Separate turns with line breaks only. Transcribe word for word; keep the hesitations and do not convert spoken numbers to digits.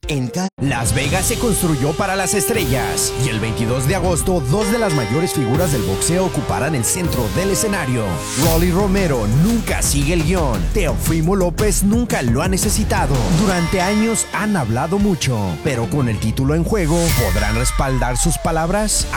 En Ca- Las Vegas se construyó para las estrellas y el veintidós de agosto dos de las mayores figuras del boxeo ocuparán el centro del escenario. Rolly Romero nunca sigue el guión. Teofimo López nunca lo ha necesitado. Durante años han hablado mucho, pero con el título en juego, ¿podrán respaldar sus palabras?